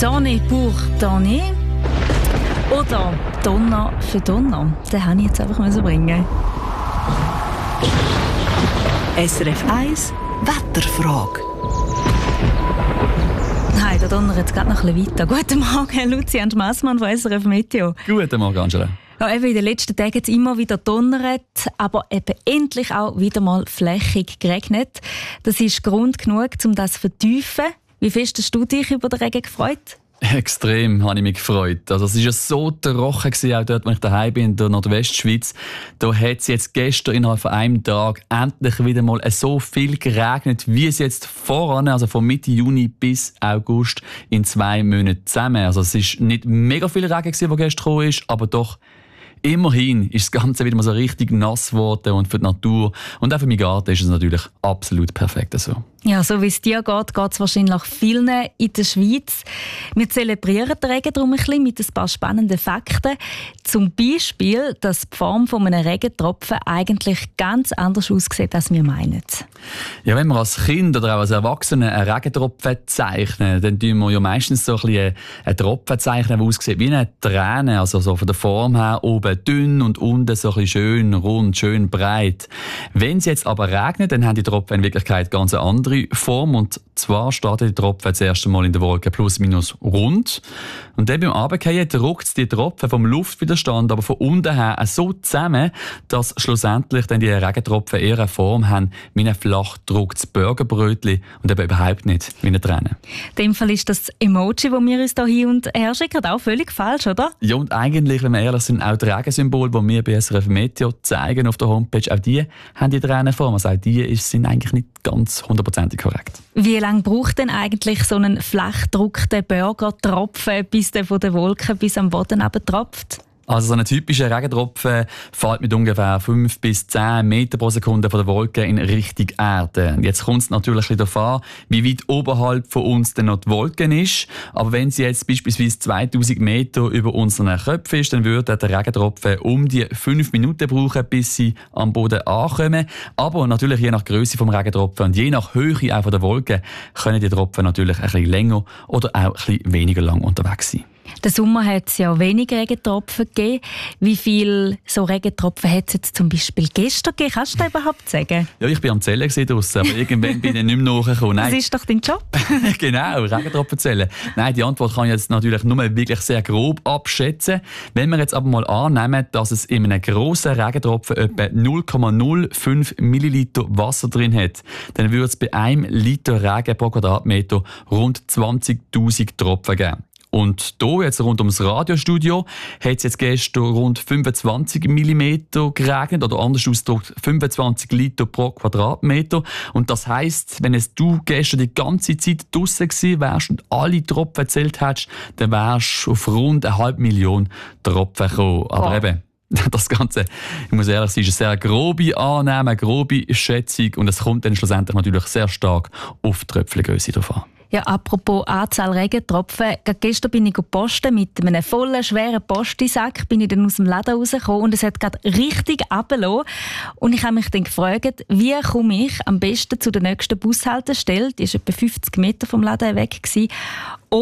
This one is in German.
Donner pour Donner oder Donner für Donner. Den habe ich jetzt einfach bringen. SRF 1 Wetterfrage. Nein, der Donner jetzt gerade noch ein bisschen weiter. Guten Morgen, Lucian Schmassmann von SRF Meteo. Guten Morgen, Angela. Ja, eben in den letzten Tagen hat es immer wieder donnert, aber eben endlich auch wieder mal flächig geregnet. Das ist Grund genug, um das zu vertiefen. Wie fest hast du dich über den Regen gefreut? Extrem habe ich mich gefreut. Also es war ja so trocken, auch dort, wo ich daheim bin, in der Nordwestschweiz. Da hat es jetzt gestern innerhalb von einem Tag endlich wieder mal so viel geregnet, wie es jetzt voran, also von Mitte Juni bis August in 2 Monaten zusammen. Also es war nicht mega viel Regen, der gestern gekommen ist, aber doch immerhin ist das Ganze wieder mal so richtig nass geworden und für die Natur und auch für meinen Garten ist es natürlich absolut perfekt so. Ja, so wie es dir geht es wahrscheinlich vielen in der Schweiz. Wir zelebrieren den Regen darum ein bisschen mit ein paar spannenden Fakten. Zum Beispiel, dass die Form von einem Regentropfen eigentlich ganz anders aussieht, als wir meinen. Ja, wenn wir als Kind oder auch als Erwachsene einen Regentropfen zeichnen, dann tun wir ja meistens so ein bisschen einen Tropfen zeichnen, der aussieht wie eine Träne, also so von der Form her oben dünn und unten so ein bisschen schön rund, schön breit. Wenn es jetzt aber regnet, dann haben die Tropfen in Wirklichkeit ganz eine andere Form, und zwar startet die Tropfen das erste Mal in der Wolke plus minus rund und dann beim Runterfallen drückt die Tropfen vom Luftwiderstand aber von unten her so zusammen, dass schlussendlich dann die Regentropfen eher eine Form haben wie ein flach gedrucktes Burgerbrötchen und eben überhaupt nicht wie eine Träne. In dem Fall ist das Emoji, das wir uns hier hin und her schicken, auch völlig falsch, oder? Ja, und eigentlich, wenn wir ehrlich sind, auch die Regensymbole, die wir bei SRF Meteo zeigen auf der Homepage, auch die haben die Tränenform. Also auch die sind eigentlich nicht ganz 100% korrekt. Wie lange braucht denn eigentlich so ein flach gedruckter Burgertropfen, bis der von der Wolke bis am Boden tropft? Also so ein typischer Regentropfen fällt mit ungefähr 5 bis 10 Meter pro Sekunde von der Wolke in Richtung Erde. Jetzt kommt es natürlich darauf an, wie weit oberhalb von uns denn noch die Wolke ist. Aber wenn sie jetzt beispielsweise 2000 Meter über unseren Köpfen ist, dann würde der Regentropfen um die 5 Minuten brauchen, bis sie am Boden ankommen. Aber natürlich je nach Größe vom Regentropfen und je nach Höhe auch von der Wolke können die Tropfen natürlich ein bisschen länger oder auch ein bisschen weniger lang unterwegs sein. Den Sommer hat es ja weniger Regentropfen gegeben. Wie viele so Regentropfen hat es jetzt zum Beispiel gestern gegeben? Kannst du das überhaupt sagen? Ja, ich war am Zählen draussen, aber irgendwann bin ich nicht mehr nachgekommen. Das ist doch dein Job. Genau, Regentropfen zählen. Nein, die Antwort kann ich jetzt natürlich nur wirklich sehr grob abschätzen. Wenn wir jetzt aber mal annehmen, dass es in einem grossen Regentropfen etwa 0,05 Milliliter Wasser drin hat, dann würde es bei einem Liter Regen pro Quadratmeter rund 20'000 Tropfen geben. Und hier, jetzt rund ums Radiostudio, hat es jetzt gestern rund 25 mm geregnet, oder anders ausgedrückt 25 Liter pro Quadratmeter. Und das heisst, wenn du gestern die ganze Zeit draussen gewesen wärst und alle Tropfen gezählt hättest, dann wärst du auf rund 500'000 Tropfen gekommen. Aber eben, das Ganze, ich muss ehrlich sagen, ist eine sehr grobe Annahme, eine grobe Schätzung, und es kommt dann schlussendlich natürlich sehr stark auf die Tröpfchengrösse drauf an. Ja, apropos Anzahl Regentropfen. Gestern bin ich posten mit einem vollen, schweren Postisack. Bin ich dann aus dem Laden rausgekommen und es hat gerade richtig runtergelassen. Und ich habe mich dann gefragt, wie komme ich am besten zu der nächsten Bushaltestelle? Die war etwa 50 Meter vom Laden weg.